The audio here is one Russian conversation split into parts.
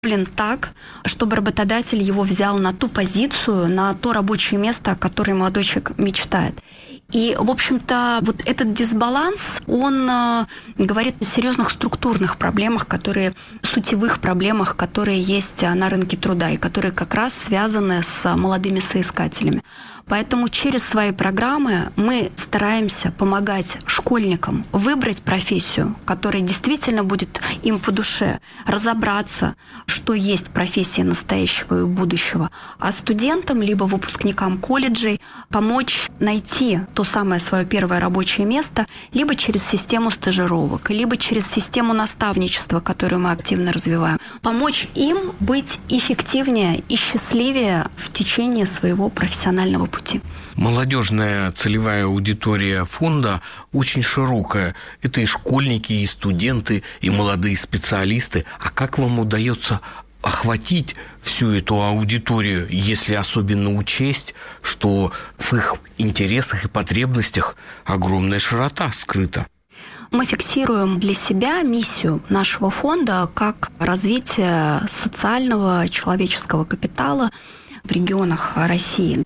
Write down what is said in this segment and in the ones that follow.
так, чтобы работодатель его взял на ту позицию, на то рабочее место, о котором молодой человек мечтает. И, в общем-то, вот этот дисбаланс, он говорит о серьезных структурных проблемах, сутевых проблемах, которые есть на рынке труда и которые как раз связаны с молодыми соискателями. Поэтому через свои программы мы стараемся помогать школьникам выбрать профессию, которая действительно будет им по душе, разобраться, что есть профессия настоящего и будущего, а студентам, либо выпускникам колледжей помочь найти то самое свое первое рабочее место либо через систему стажировок, либо через систему наставничества, которую мы активно развиваем, помочь им быть эффективнее и счастливее в течение своего профессионального пути. Молодежная целевая аудитория фонда очень широкая. Это и школьники, и студенты, и молодые специалисты. А как вам удается охватить всю эту аудиторию, если особенно учесть, что в их интересах и потребностях огромная широта скрыта? Мы фиксируем для себя миссию нашего фонда как развитие социального человеческого капитала в регионах России.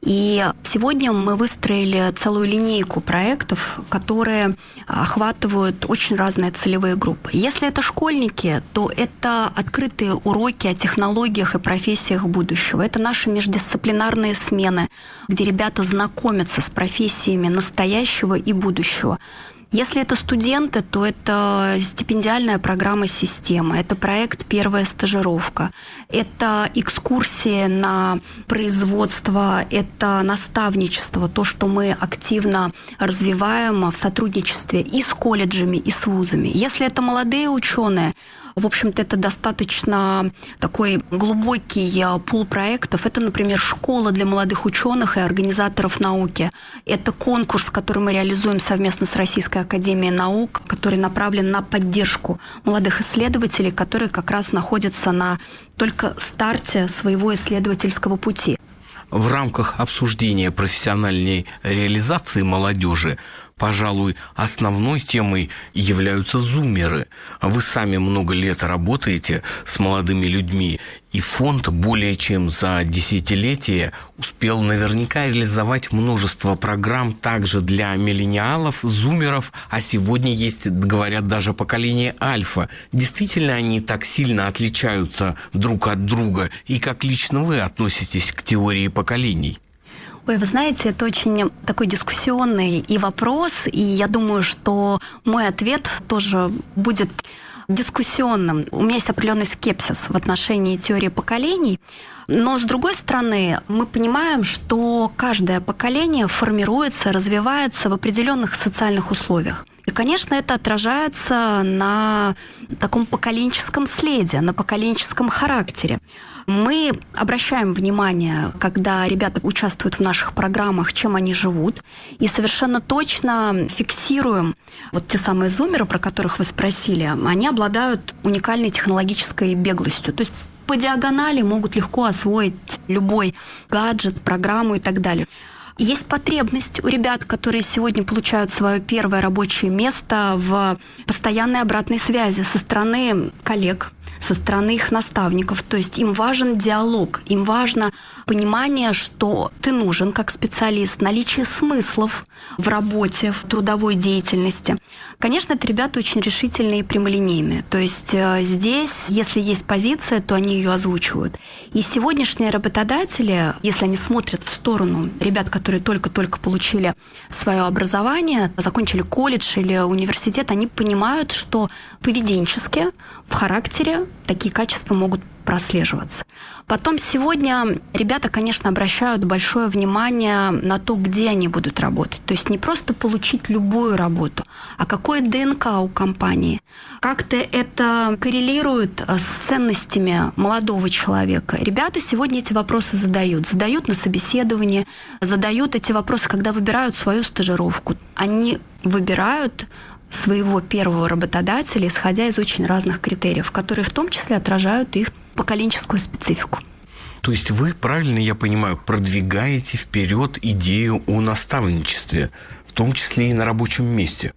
И сегодня мы выстроили целую линейку проектов, которые охватывают очень разные целевые группы. Если это школьники, то это открытые уроки о технологиях и профессиях будущего. Это наши междисциплинарные смены, где ребята знакомятся с профессиями настоящего и будущего. Если это студенты, то это стипендиальная программа системы, это проект «Первая стажировка», это экскурсии на производство, это наставничество, то, что мы активно развиваем в сотрудничестве и с колледжами, и с вузами. Если это молодые ученые, в общем-то, это достаточно такой глубокий пул проектов. Это, например, школа для молодых ученых и организаторов науки. Это конкурс, который мы реализуем совместно с Российской академией наук, который направлен на поддержку молодых исследователей, которые как раз находятся на только старте своего исследовательского пути. В рамках обсуждения профессиональной реализации молодежи, пожалуй, основной темой являются зумеры. Вы сами много лет работаете с молодыми людьми, и фонд более чем за десятилетие успел наверняка реализовать множество программ также для миллениалов, зумеров, а сегодня есть, говорят, даже поколение альфа. Действительно, они так сильно отличаются друг от друга? И как лично вы относитесь к теории поколений? Ой, вы знаете, это очень такой дискуссионный и вопрос, и я думаю, что мой ответ тоже будет дискуссионным. У меня есть определенный скепсис в отношении теории поколений, но, с другой стороны, мы понимаем, что каждое поколение формируется, развивается в определенных социальных условиях. И, конечно, это отражается на таком поколенческом следе, на поколенческом характере. Мы обращаем внимание, когда ребята участвуют в наших программах, чем они живут, и совершенно точно фиксируем вот те самые зумеры, про которых вы спросили, они обладают уникальной технологической беглостью. То есть по диагонали могут легко освоить любой гаджет, программу и так далее. Есть потребность у ребят, которые сегодня получают свое первое рабочее место, в постоянной обратной связи со стороны коллег, со стороны их наставников. То есть им важен диалог, им важно понимание, что ты нужен как специалист, наличие смыслов в работе, в трудовой деятельности. Конечно, это ребята очень решительные и прямолинейные. То есть здесь, если есть позиция, то они ее озвучивают. И сегодняшние работодатели, если они смотрят в сторону ребят, которые только-только получили свое образование, закончили колледж или университет, они понимают, что поведенчески, в характере такие качества могут прослеживаться. Потом сегодня ребята, конечно, обращают большое внимание на то, где они будут работать. То есть не просто получить любую работу, а какое ДНК у компании. Как-то это коррелирует с ценностями молодого человека. Ребята сегодня эти вопросы задают. Задают на собеседовании, задают эти вопросы, когда выбирают свою стажировку. Они выбирают своего первого работодателя, исходя из очень разных критериев, которые в том числе отражают их поколенческую специфику. То есть вы, правильно я понимаю, продвигаете вперед идею о наставничестве, в том числе и на рабочем месте?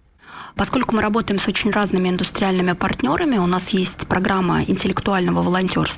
Поскольку мы работаем с очень разными индустриальными партнерами, у нас есть программа интеллектуального волонтерства,